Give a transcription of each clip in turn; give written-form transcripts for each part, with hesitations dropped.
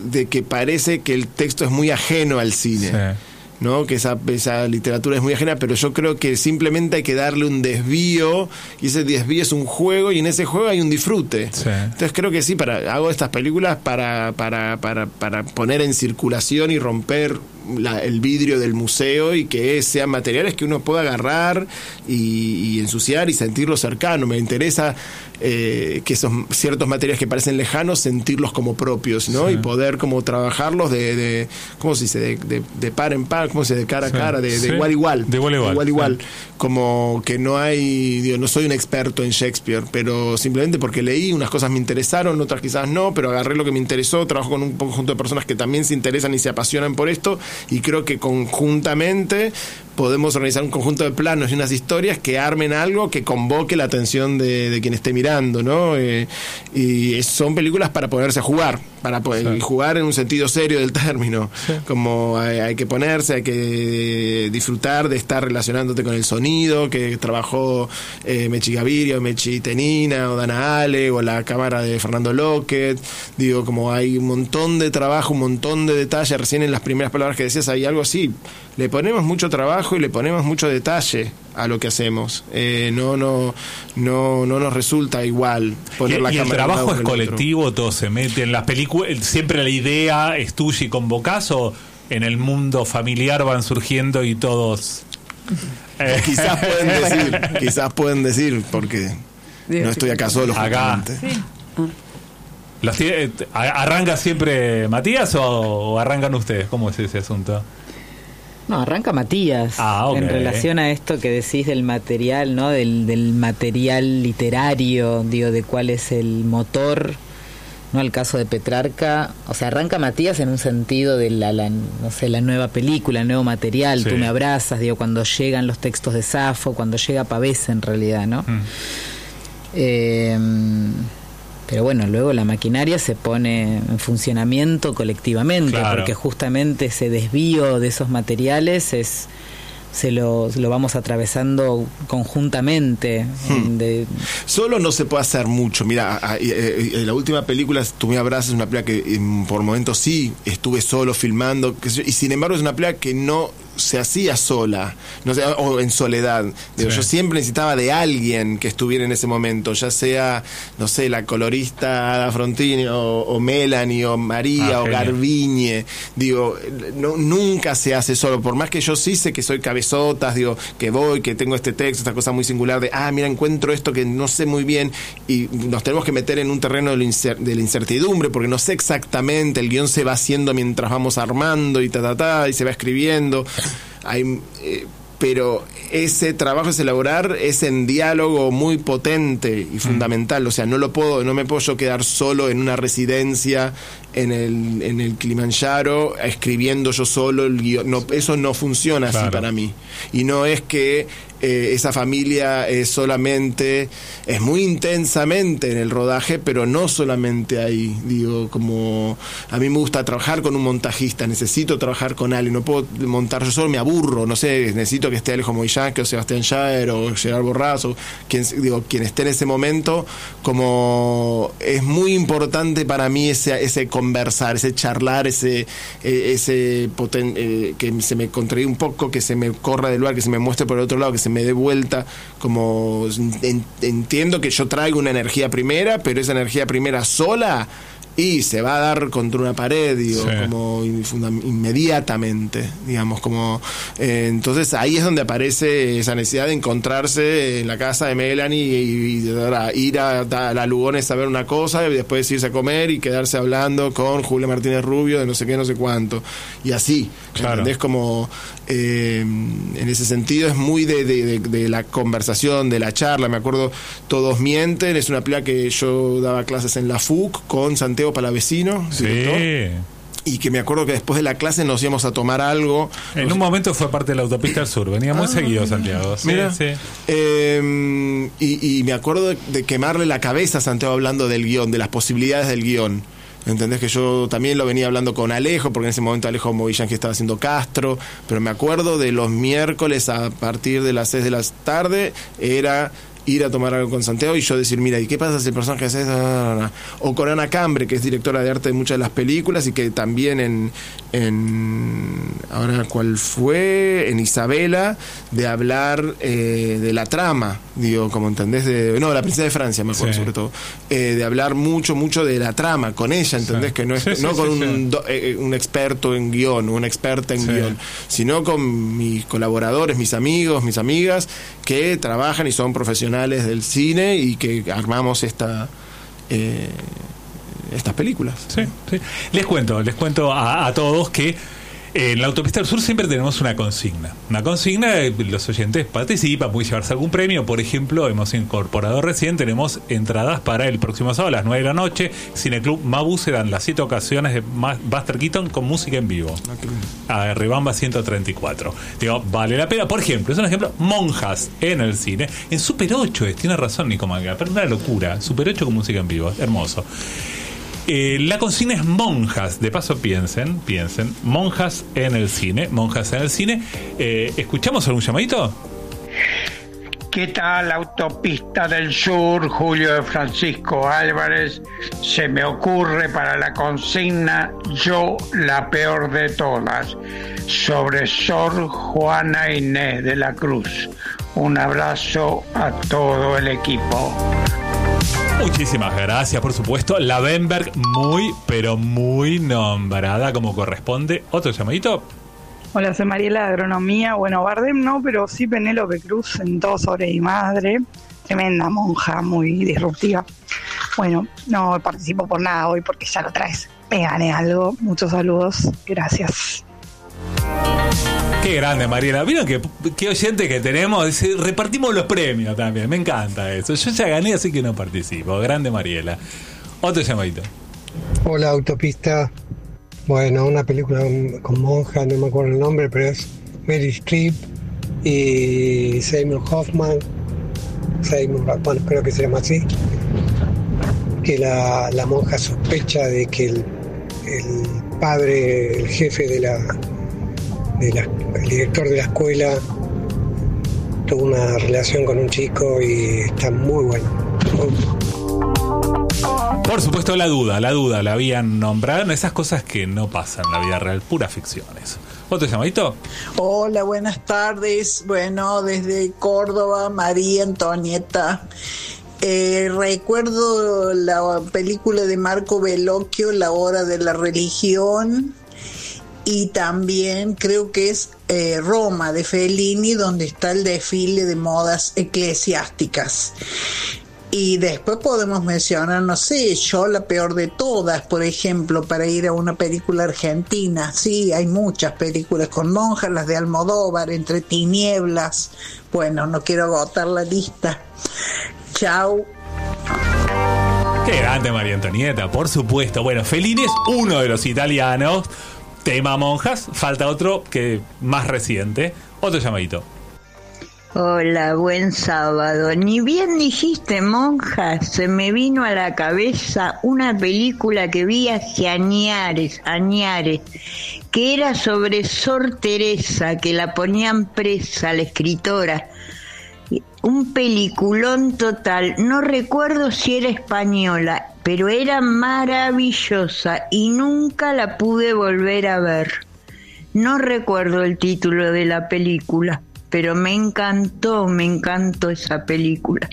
de que parece que el texto es muy ajeno al cine. Sí. ¿No? Que esa literatura es muy ajena, pero yo creo que simplemente hay que darle un desvío, y ese desvío es un juego, y en ese juego hay un disfrute. Sí. Entonces creo que sí, hago estas películas para poner en circulación y romper el vidrio del museo, y que sean materiales que uno pueda agarrar y ensuciar y sentirlo cercano. Me interesa que esos ciertos materiales que parecen lejanos, sentirlos como propios, ¿no? Sí. Y poder como trabajarlos de ¿cómo se dice? De par en par, ¿cómo se dice? De cara a cara, de igual a igual. De igual a igual. Sí. Como que no hay, no soy un experto en Shakespeare, pero simplemente porque leí, unas cosas me interesaron, otras quizás no, pero agarré lo que me interesó, trabajo con un conjunto de personas que también se interesan y se apasionan por esto, y creo que conjuntamente podemos organizar un conjunto de planos y unas historias que armen algo que convoque la atención de quien esté mirando, ¿no? Y son películas para ponerse a jugar, para poder jugar en un sentido serio del término. Sí. Como hay que ponerse, hay que disfrutar de estar relacionándote con el sonido que trabajó Mechi Gaviria, o Mechi Tenina, o Dana Ale, o la cámara de Fernando Lockett. Digo, como hay un montón de trabajo, un montón de detalle. Recién en las primeras palabras que decías hay algo así. Le ponemos mucho trabajo y le ponemos mucho detalle a lo que hacemos. No nos resulta igual poner la cámara. ¿Y el trabajo es colectivo? ¿Todo se mete en las películas? ¿Siempre la idea es tuya y convocás, o en el mundo familiar van surgiendo y todos? Quizás pueden decir, porque no estoy acá solo. Acá. Sí. ¿Arranca siempre Matías o arrancan ustedes? ¿Cómo es ese asunto? No, arranca Matías. Okay. En relación a esto que decís del material, ¿no? Del material literario, digo, de cuál es el motor, ¿no? El caso de Petrarca, o sea, arranca Matías en un sentido de la nueva película, el nuevo material. Sí. Tú me abrazas, digo, cuando llegan los textos de Safo, cuando llega Pavese en realidad, ¿no? Pero bueno, luego la maquinaria se pone en funcionamiento colectivamente, claro, porque justamente ese desvío de esos materiales se lo vamos atravesando conjuntamente. Solo no se puede hacer mucho. Mira, la última película, Tú me abrazas, es una película que por momentos sí estuve solo filmando, y sin embargo es una película que no se hacía sola, no sé, o en soledad. Sí. Yo siempre necesitaba de alguien que estuviera en ese momento, ya sea, no sé, la colorista Ada Frontini, o Melanie, o María, o Garbiñe. Digo, nunca se hace solo, por más que yo sí sé que soy cabezotas, digo, que voy, que tengo este texto, esta cosa muy singular de, mira, encuentro esto que no sé muy bien, y nos tenemos que meter en un terreno de la incertidumbre, porque no sé exactamente, el guión se va haciendo mientras vamos armando y y se va escribiendo. Pero ese trabajo es elaborar, es en diálogo muy potente y fundamental. O sea, no me puedo yo quedar solo en una residencia en el Kilimanjaro escribiendo yo solo el guión. No, eso no funciona así, claro, para mí. Y no es que esa familia es muy intensamente en el rodaje, pero no solamente ahí. Digo, como a mí me gusta trabajar con un montajista, necesito trabajar con alguien, no puedo montar yo solo, me aburro, no sé, necesito que esté Alejo Movillanque o Sebastián Jaer o Gerard Borrás, o quien esté en ese momento. Como es muy importante para mí ese conversar, ese charlar, que se me contradiga un poco, que se me corra del lugar, que se me muestre por el otro lado, que se me dé vuelta. Como entiendo que yo traigo una energía primera, pero esa energía primera sola y se va a dar contra una pared, digo, sí, como inmediatamente, digamos, como entonces ahí es donde aparece esa necesidad de encontrarse en la casa de Melanie y ir a la Lugones a ver una cosa y después irse a comer y quedarse hablando con Julia Martínez Rubio de no sé qué, no sé cuánto, y así, claro, ¿entendés? Como en ese sentido es muy de la conversación, de la charla. Me acuerdo Todos mienten, es una película que yo daba clases en la FUC con Santiago Palavecino, sí, director, y que me acuerdo que después de la clase nos íbamos a tomar algo. En un momento fue parte de la Autopista al Sur, venía muy seguido Santiago. Sí, mira, sí. Y me acuerdo de quemarle la cabeza a Santiago hablando del guión, de las posibilidades del guión. ¿Entendés? Que yo también lo venía hablando con Alejo, porque en ese momento Alejo Movillanque estaba haciendo Castro, pero me acuerdo de los miércoles a partir de las 6 de la tarde, era ir a tomar algo con Santiago y yo decir, mira, ¿y qué pasa si el personaje hace eso? O con Ana Cambre, que es directora de arte de muchas de las películas y que también en ahora cuál fue, en Isabela, de hablar de la trama, digo, como entendés, la Princesa de Francia, me acuerdo, sobre todo, de hablar mucho de la trama con ella, entendés, que no es con un experto en guión, una experta en guión, sino con mis colaboradores, mis amigos, mis amigas que trabajan y son profesionales del cine y que armamos estas películas. Sí. Les cuento a todos que en la Autopista del Sur siempre tenemos una consigna. Los oyentes participan, pueden llevarse algún premio. Por ejemplo, hemos incorporado recién, tenemos entradas para el próximo sábado a las 9 de la noche. Cineclub Mabu se dan las 7 ocasiones de Buster Keaton con música en vivo. A Ribamba 134. Digo, vale la pena. Por ejemplo, es un ejemplo, Monjas en el cine. En Super 8 tiene razón Nico Manga, pero una locura. Super 8 con música en vivo, hermoso. La consigna es Monjas. De paso piensen, Monjas en el cine. ¿Escuchamos algún llamadito? ¿Qué tal, Autopista del Sur? Julio de Francisco Álvarez. Se me ocurre para la consigna Yo, la peor de todas, sobre Sor Juana Inés de la Cruz. Un abrazo a todo el equipo. Muchísimas gracias, por supuesto. La Bemberg, pero muy nombrada como corresponde. ¿Otro llamadito? Hola, soy Mariela de Agronomía. Bueno, Bardem no, pero sí Penélope Cruz en Todo sobre mi madre. Tremenda monja, muy disruptiva. Bueno, no participo por nada hoy porque ya lo traes. Me gané algo. Muchos saludos. Gracias. Qué grande, Mariela. ¿Vieron qué oyente que tenemos? Repartimos los premios también. Me encanta eso. Yo ya gané, así que no participo. Grande, Mariela. Otro llamadito. Hola, Autopista. Bueno, una película con monja, no me acuerdo el nombre, pero es Meryl Streep y Seymour Hoffman. Bueno, creo que se llama así. Que la monja sospecha de que el padre, el jefe el director de la escuela tuvo una relación con un chico y está muy bueno. Por supuesto, la duda la habían nombrado. Esas cosas que no pasan en la vida real, puras ficciones. ¿Otro llamadito? Hola, buenas tardes. Bueno, desde Córdoba, María Antonieta. Recuerdo la película de Marco Bellocchio, La hora de la religión. Y también creo que es Roma de Fellini, donde está el desfile de modas eclesiásticas. Y después podemos mencionar, no sé, Yo, la peor de todas, por ejemplo, para ir a una película argentina. Sí, hay muchas películas con monjas, las de Almodóvar, Entre tinieblas. Bueno, no quiero agotar la lista. Chau. Qué grande, María Antonieta, por supuesto. Bueno, Fellini es uno de los italianos. Tema monjas, falta otro que más reciente. Otro llamadito. Hola, buen sábado. Ni bien dijiste monjas, se me vino a la cabeza una película que vi hace añares, que era sobre Sor Teresa, que la ponían presa, la escritora. Un peliculón total, no recuerdo si era española, pero era maravillosa y nunca la pude volver a ver. No recuerdo el título de la película, pero me encantó esa película.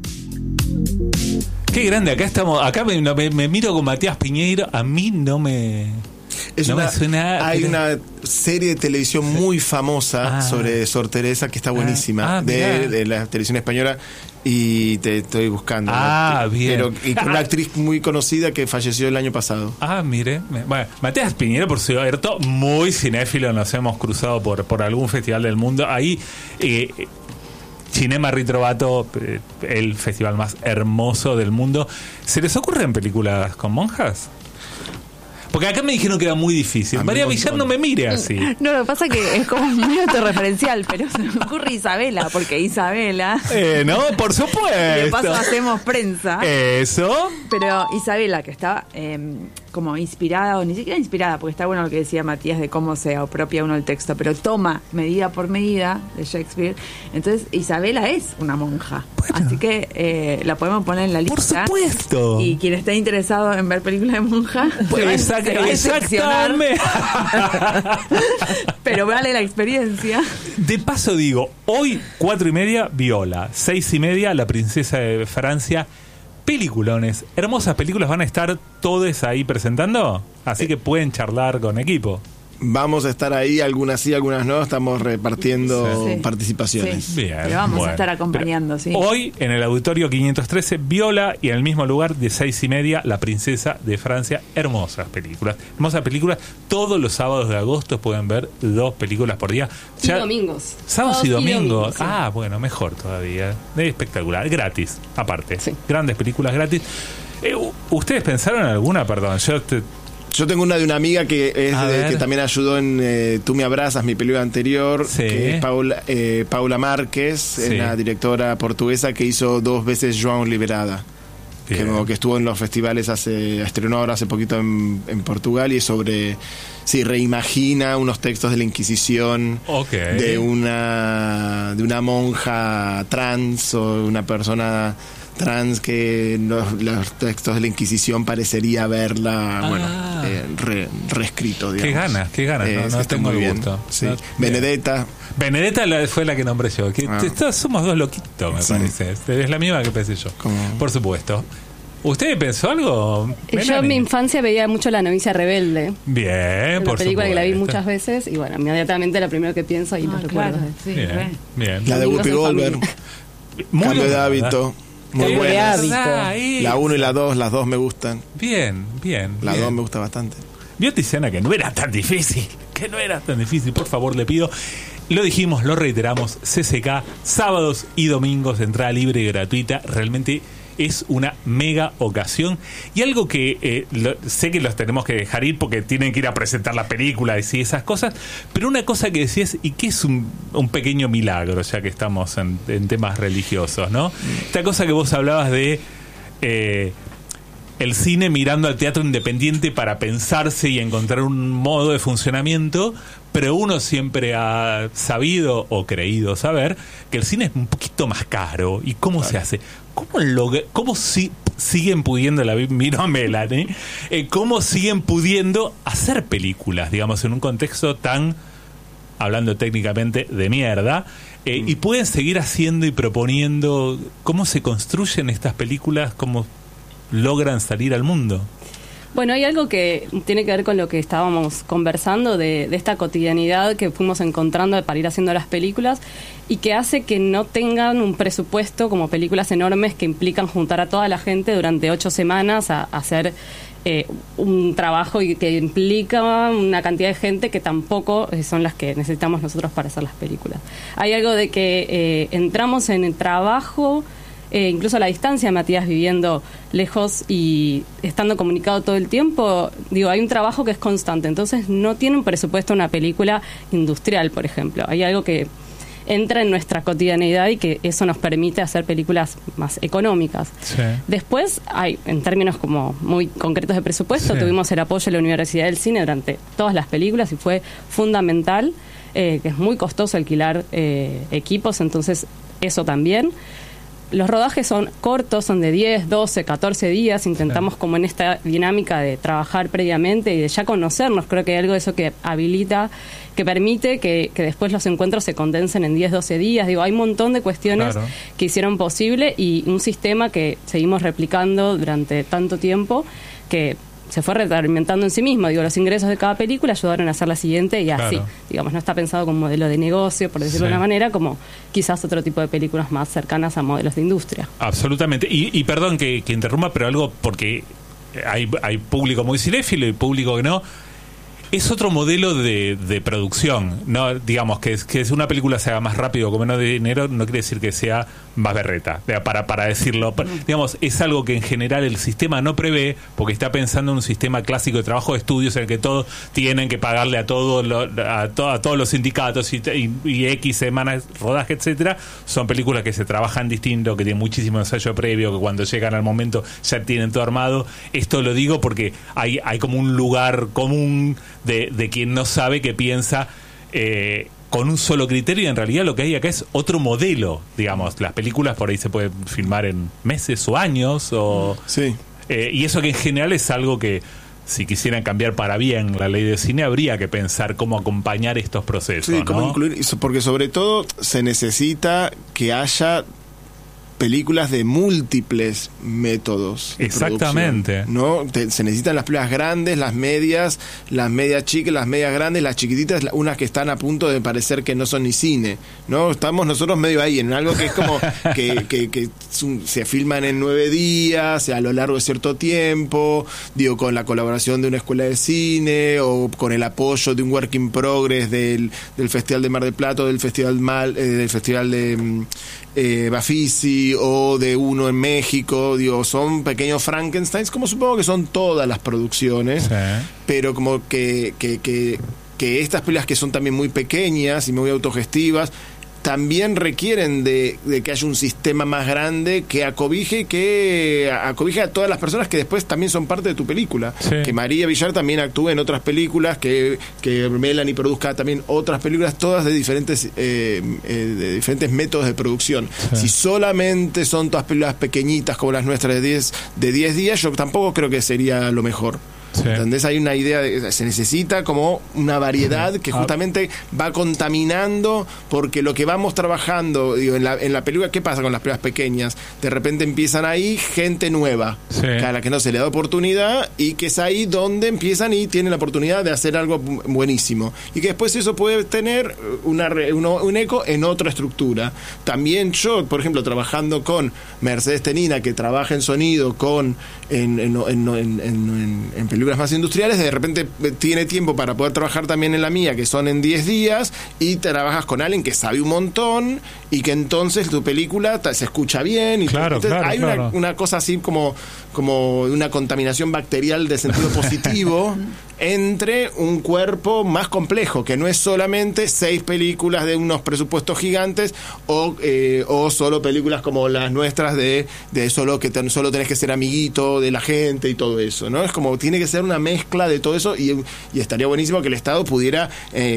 Qué grande, acá me miro con Matías Piñeiro, a mí no me suena. Hay una serie de televisión muy famosa sobre Sor Teresa que está buenísima, de la televisión española, y te estoy buscando. Bien. Y con una actriz muy conocida que falleció el año pasado. Mire. Bueno, Matías Piñeiro, por cierto, muy cinéfilo, nos hemos cruzado por algún festival del mundo. Ahí, Cinema Ritrovato, el festival más hermoso del mundo. ¿Se les ocurren películas con monjas? Porque acá me dijeron que era muy difícil. María Villar no me mire así. No, lo que pasa es que es como muy autorreferencial, pero se me ocurre Isabela, porque Isabela... no, por supuesto. De paso hacemos prensa. Eso. Pero Isabela, que estaba como inspirada, o ni siquiera inspirada, porque está bueno lo que decía Matías de cómo se apropia uno el texto, pero toma medida por medida de Shakespeare. Entonces Isabela es una monja, así que la podemos poner en la lista. Por supuesto. Y quien esté interesado en ver películas de monja, exactamente. Pero vale la experiencia. De paso digo, hoy 4:30 Viola, 6:30 La Princesa de Francia. Peliculones, hermosas películas, van a estar todos ahí presentando, así que pueden charlar con equipo. Vamos a estar ahí, algunas sí, algunas no, estamos repartiendo participaciones. Sí. Bien, pero vamos a estar acompañando, sí. Hoy en el auditorio 513 Viola y en el mismo lugar de 6:30 La Princesa de Francia. Hermosas películas, todos los sábados de agosto pueden ver 2 películas por día. Y domingos. Sábados y domingos. Sí. Bueno, mejor todavía. Espectacular, gratis, aparte. Sí. Grandes películas gratis. ¿Ustedes pensaron en alguna? Perdón, Yo tengo una de una amiga que también ayudó en Tú me abrazas, mi película anterior, que es Paula Márquez, una directora portuguesa que hizo 2 veces João Liberada, que estuvo en los festivales, estrenó ahora hace poquito en Portugal, y es sobre, reimagina unos textos de la Inquisición, de una monja trans o una persona trans que los textos de la Inquisición parecería haberla reescrito, digamos. Qué ganas, no tengo el gusto. Sí. No, Benedetta fue la que nombré yo. Somos 2 loquitos, me parece. Es la misma que pensé yo. Por supuesto. ¿Usted pensó algo? Yo en mi infancia veía mucho La novicia rebelde. Bien, por supuesto. Una película que la vi muchas veces y bueno, inmediatamente lo primero que pienso y los recuerdo. Sí, bien. La de Whoopi Goldberg. Cambio de hábito. Muy buenas. La 1 y la 2, las 2 me gustan. Bien. La 2 me gusta bastante. Vio, Tiziana, que no era tan difícil. Por favor, le pido. Lo dijimos, lo reiteramos. CCK, sábados y domingos, entrada libre y gratuita. Realmente es una mega ocasión. Y algo que sé que los tenemos que dejar ir porque tienen que ir a presentar la película y esas cosas. Pero una cosa que decías, y que es un pequeño milagro, ya que estamos en temas religiosos, ¿no? Esta cosa que vos hablabas de el cine mirando al teatro independiente para pensarse y encontrar un modo de funcionamiento, pero uno siempre ha sabido o creído saber que el cine es un poquito más caro. ¿Y cómo se hace? ¿Cómo siguen pudiendo, miro a Melanie, cómo siguen pudiendo hacer películas, digamos, en un contexto tan, hablando técnicamente, de mierda, y pueden seguir haciendo y proponiendo? ¿Cómo se construyen estas películas? ¿Cómo logran salir al mundo? Bueno, hay algo que tiene que ver con lo que estábamos conversando de esta cotidianidad que fuimos encontrando para ir haciendo las películas y que hace que no tengan un presupuesto como películas enormes que implican juntar a toda la gente durante 8 semanas a hacer un trabajo y que implica una cantidad de gente que tampoco son las que necesitamos nosotros para hacer las películas. Hay algo de que entramos en el trabajo, incluso a la distancia, Matías viviendo lejos y estando comunicado todo el tiempo, hay un trabajo que es constante, entonces no tiene un presupuesto una película industrial, por ejemplo. Hay algo que entra en nuestra cotidianidad y que eso nos permite hacer películas más económicas. Sí. Después hay, en términos como muy concretos de presupuesto, tuvimos el apoyo de la Universidad del Cine durante todas las películas y fue fundamental, que es muy costoso alquilar equipos, entonces eso también. Los rodajes son cortos, son de 10, 12, 14 días. Intentamos como en esta dinámica de trabajar previamente y de ya conocernos. Creo que hay algo de eso que habilita, que permite que después los encuentros se condensen en 10, 12 días. Hay un montón de cuestiones que hicieron posible y un sistema que seguimos replicando durante tanto tiempo que se fue retroalimentando en sí mismo. Los ingresos de cada película ayudaron a hacer la siguiente y así. No está pensado como modelo de negocio, por decirlo de una manera, como quizás otro tipo de películas más cercanas a modelos de industria. Absolutamente. Y perdón que interrumpa, pero algo porque hay público muy cinéfilo y público que no. Es otro modelo de producción, no digamos que es una película se haga más rápido con menos dinero, no quiere decir que sea más berreta, para decirlo. Digamos, es algo que en general el sistema no prevé, porque está pensando en un sistema clásico de trabajo de estudios en el que todos tienen que pagarle a todos los sindicatos y X semanas rodaje, etcétera. Son películas que se trabajan distinto, que tienen muchísimo ensayo previo, que cuando llegan al momento ya tienen todo armado. Esto lo digo porque hay como un lugar común de quien no sabe, que piensa con un solo criterio, y en realidad lo que hay acá es otro modelo, digamos. Las películas por ahí se pueden filmar en meses o años, sí. Y eso que en general es algo que, si quisieran cambiar para bien la ley de cine, habría que pensar cómo acompañar estos procesos. Sí, cómo incluir, porque sobre todo se necesita que haya películas de múltiples métodos de exactamente producción, ¿no? Se necesitan las películas grandes, las medias chicas, las medias grandes, las chiquititas, unas que están a punto de parecer que no son ni cine, ¿no? Estamos nosotros medio ahí, en algo que es como que se filman en 9 días, a lo largo de cierto tiempo, digo, con la colaboración de una escuela de cine, o con el apoyo de un work in progress del Festival de Mar del Plata, del Festival de Bafisi, o de uno en México. Digo, son pequeños Frankensteins, como supongo que son todas las producciones, sí. Pero como que estas películas, que son también muy pequeñas y muy autogestivas, también requieren de que haya un sistema más grande que acobije a todas las personas que después también son parte de tu película. Sí. Que María Villar también actúe en otras películas, que Melanie produzca también otras películas, todas de diferentes métodos de producción. Sí. Si solamente son todas películas pequeñitas como las nuestras de 10 días, yo tampoco creo que sería lo mejor. Sí. ¿Entendés? Hay una idea se necesita como una variedad que justamente va contaminando, porque lo que vamos trabajando, digo, en la película, ¿qué pasa con las películas pequeñas? De repente empiezan ahí gente nueva, sí, a la que no se le da oportunidad, y que es ahí donde empiezan y tienen la oportunidad de hacer algo buenísimo, y que después eso puede tener un eco en otra estructura. También yo, por ejemplo, trabajando con Mercedes Tenina, que trabaja en sonido en películas más industriales, de repente tiene tiempo para poder trabajar también en la mía, que son en 10 días, y trabajas con alguien que sabe un montón, y que entonces tu película se escucha bien, y hay una cosa así como una contaminación bacterial de sentido positivo entre un cuerpo más complejo, que no es solamente 6 películas de unos presupuestos gigantes, o solo películas como las nuestras de solo tenés que ser amiguito de la gente y todo eso, ¿no? Es como tiene que ser una mezcla de todo eso, y estaría buenísimo que el Estado pudiera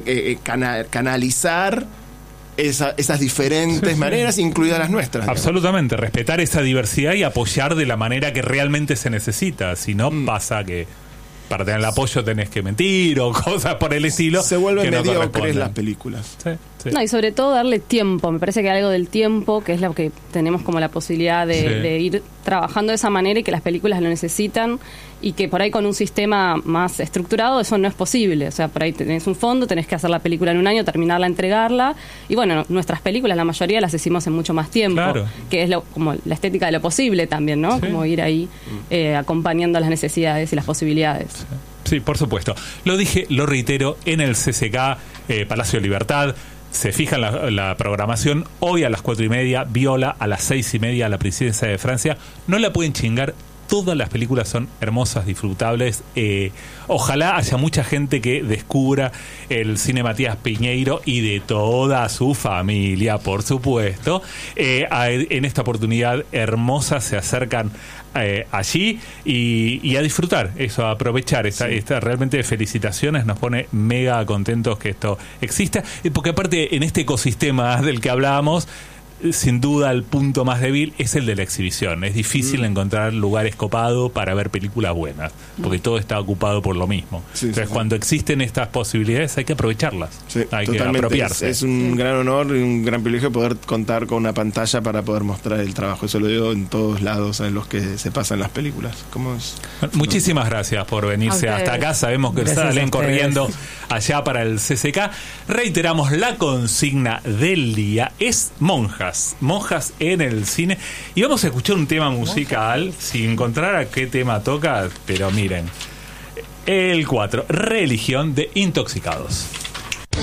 canalizar esas diferentes maneras, incluidas las nuestras. Absolutamente, digamos. Respetar esa diversidad y apoyar de la manera que realmente se necesita. Si no, pasa que para tener el apoyo tenés que mentir o cosas por el estilo. Se vuelven mediocres las películas. Sí. No, y sobre todo darle tiempo. Me parece que algo del tiempo, que es lo que tenemos como la posibilidad de ir trabajando de esa manera, y que las películas lo necesitan, y que por ahí con un sistema más estructurado eso no es posible. O sea, por ahí tenés un fondo, tenés que hacer la película en un año, terminarla, entregarla, y bueno, nuestras películas, la mayoría las hicimos en mucho más tiempo, claro, que es como la estética de lo posible también, ¿no? Sí. Como ir ahí acompañando las necesidades y las posibilidades. Sí, por supuesto. Lo dije, lo reitero, en el CCK, Palacio de Libertad. Se fija en la programación. Hoy a las 4:30, Viola, a las 6:30, La Princesa de Francia. No la pueden chingar. Todas las películas son hermosas, disfrutables. Ojalá haya mucha gente que descubra el cine Matías Piñeiro, y de toda su familia, por supuesto. En esta oportunidad hermosa se acercan allí y a disfrutar eso, a aprovechar esta realmente felicitaciones. Nos pone mega contentos que esto exista, porque aparte en este ecosistema del que hablábamos, sin duda el punto más débil es el de la exhibición. Es difícil encontrar lugares copados para ver películas buenas, porque todo está ocupado por lo mismo. Entonces, cuando existen estas posibilidades hay que aprovecharlas, hay que apropiarse. Es un gran honor y un gran privilegio poder contar con una pantalla para poder mostrar el trabajo. Eso lo digo en todos lados en los que se pasan las películas. ¿Cómo es? Muchísimas gracias por venirse hasta acá. Sabemos que salen corriendo allá para el CCK. Reiteramos, la consigna del día es monjas en el cine, y vamos a escuchar un tema musical sin encontrar a qué tema toca, pero miren, El 4, Religión de Intoxicados.